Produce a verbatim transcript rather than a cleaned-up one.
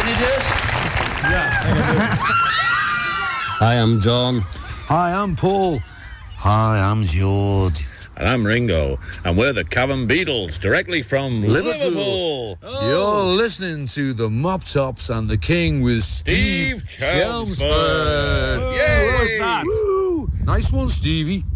Can you do it? Yeah, I can do it. Hi, I'm John. Hi, I'm Paul. Hi, I'm George. And I'm Ringo, and we're the Cavern Beatles, directly from Liverpool. Liverpool. Oh. You're listening to the Mop Tops and the King with Steve, Steve Chelmsford. Chelmsford. Yay! Who was that? Woo! Nice one, Stevie.